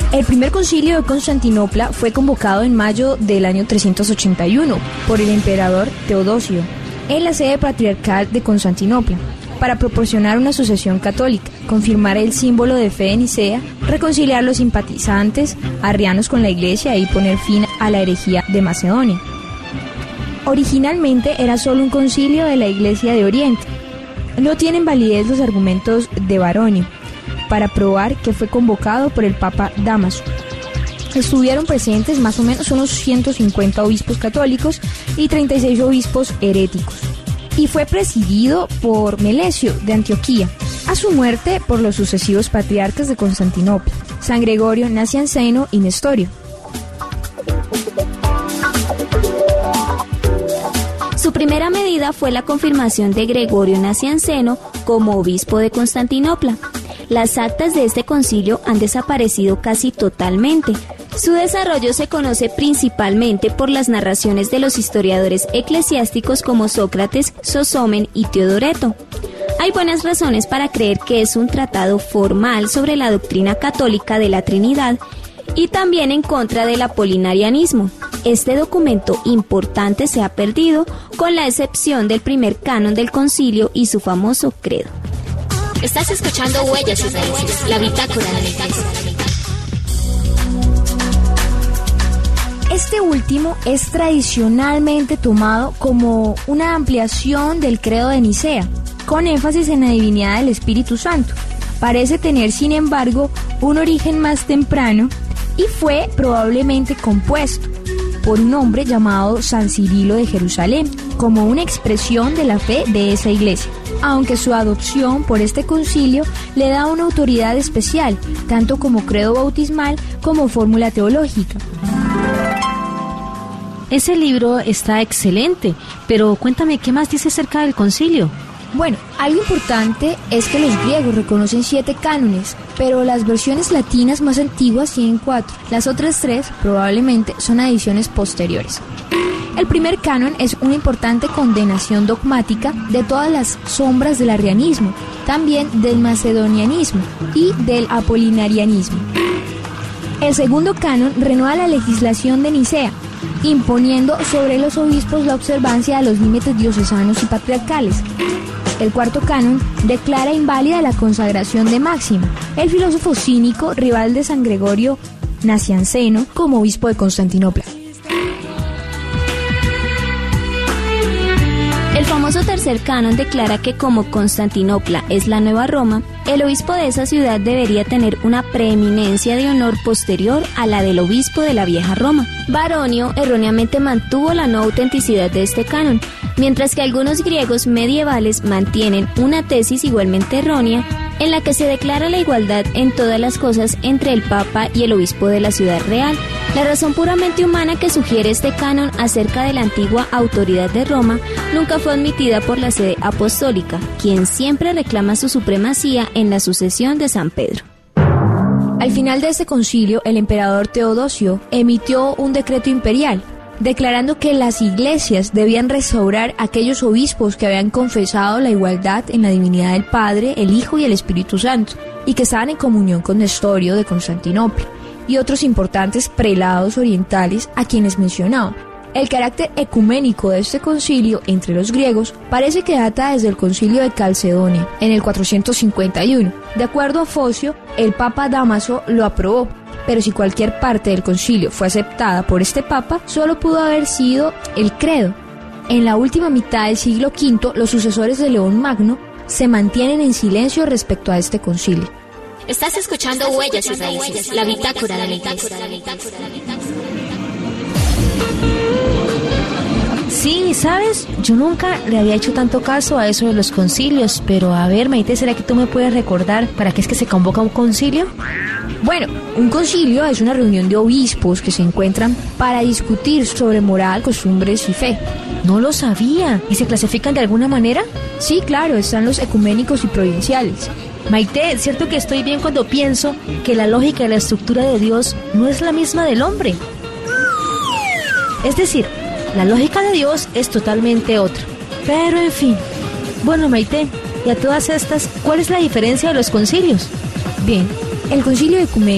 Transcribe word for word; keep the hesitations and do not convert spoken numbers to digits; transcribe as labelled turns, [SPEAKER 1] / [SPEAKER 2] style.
[SPEAKER 1] El primer concilio de Constantinopla fue convocado en mayo del año trescientos ochenta y uno por el emperador Teodosio en la sede patriarcal de Constantinopla, para proporcionar una sucesión católica, confirmar el símbolo de fe de Nicea, reconciliar los simpatizantes arrianos con la Iglesia y poner fin a la herejía de Macedonia. Originalmente era solo un concilio de la Iglesia de Oriente. No tienen validez los argumentos de Baronio para probar que fue convocado por el Papa Dámaso. Estuvieron presentes más o menos unos ciento cincuenta obispos católicos y treinta y seis obispos heréticos, y fue presidido por Melesio de Antioquía, a su muerte por los sucesivos patriarcas de Constantinopla, San Gregorio Nacianceno y Nestorio.
[SPEAKER 2] Su primera medida fue la confirmación de Gregorio Nacianceno como obispo de Constantinopla. Las actas de este concilio han desaparecido casi totalmente. Su desarrollo se conoce principalmente por las narraciones de los historiadores eclesiásticos como Sócrates, Sosómen y Teodoreto. Hay buenas razones para creer que es un tratado formal sobre la doctrina católica de la Trinidad y también en contra del apolinarianismo. Este documento importante se ha perdido, con la excepción del primer canon del concilio y su famoso credo.
[SPEAKER 3] Estás escuchando Huellas y Raíces, la bitácora de la Iglesia.
[SPEAKER 1] Este último es tradicionalmente tomado como una ampliación del credo de Nicea, con énfasis en la divinidad del Espíritu Santo. Parece tener, sin embargo, un origen más temprano y fue probablemente compuesto por un hombre llamado San Cirilo de Jerusalén, como una expresión de la fe de esa iglesia, aunque su adopción por este concilio le da una autoridad especial, tanto como credo bautismal como fórmula teológica.
[SPEAKER 4] Ese libro está excelente, pero cuéntame, ¿qué más dice acerca del concilio?
[SPEAKER 1] Bueno, algo importante es que los griegos reconocen siete cánones, pero las versiones latinas más antiguas tienen cuatro. Las otras tres probablemente son adiciones posteriores. El primer canon es una importante condenación dogmática de todas las sombras del arrianismo, también del macedonianismo y del apolinarianismo. El segundo canon renueva la legislación de Nicea, imponiendo sobre los obispos la observancia de los límites diocesanos y patriarcales. El cuarto canon declara inválida la consagración de Máximo, el filósofo cínico rival de San Gregorio Nacianceno, como obispo de Constantinopla.
[SPEAKER 2] El famoso tercer canon declara que como Constantinopla es la nueva Roma, el obispo de esa ciudad debería tener una preeminencia de honor posterior a la del obispo de la vieja Roma. Baronio erróneamente mantuvo la no autenticidad de este canon, mientras que algunos griegos medievales mantienen una tesis igualmente errónea en la que se declara la igualdad en todas las cosas entre el Papa y el obispo de la ciudad real. La razón puramente humana que sugiere este canon acerca de la antigua autoridad de Roma nunca fue admitida por la sede apostólica, quien siempre reclama su supremacía en la sucesión de San Pedro.
[SPEAKER 1] Al final de este concilio, el emperador Teodosio emitió un decreto imperial, declarando que las iglesias debían restaurar a aquellos obispos que habían confesado la igualdad en la divinidad del Padre, el Hijo y el Espíritu Santo, y que estaban en comunión con Nestorio de Constantinopla y otros importantes prelados orientales a quienes mencionaba. El carácter ecuménico de este concilio entre los griegos parece que data desde el concilio de Calcedonia en el cuatrocientos cincuenta y uno. De acuerdo a Focio, el Papa Dámaso lo aprobó, pero si cualquier parte del concilio fue aceptada por este papa, solo pudo haber sido el credo. En la última mitad del siglo quinto, los sucesores de León Magno se mantienen en silencio respecto a este concilio.
[SPEAKER 3] Estás escuchando Huellas y Raíces, la bitácora de la Iglesia.
[SPEAKER 4] Sí, ¿sabes? Yo nunca le había hecho tanto caso a eso de los concilios, pero a ver, Maite, ¿será que tú me puedes recordar para qué es que se convoca un concilio?
[SPEAKER 1] Bueno, un concilio es una reunión de obispos que se encuentran para discutir sobre moral, costumbres y fe.
[SPEAKER 4] No lo sabía. ¿Y se clasifican de alguna manera?
[SPEAKER 1] Sí, claro, están los ecuménicos y provinciales.
[SPEAKER 4] Maite, ¿cierto que estoy bien cuando pienso que la lógica y la estructura de Dios no es la misma del hombre? Es decir, la lógica de Dios es totalmente otra. Pero en fin. Bueno, Maite, y a todas estas, ¿cuál es la diferencia de los concilios?
[SPEAKER 1] Bien, el concilio ecuménico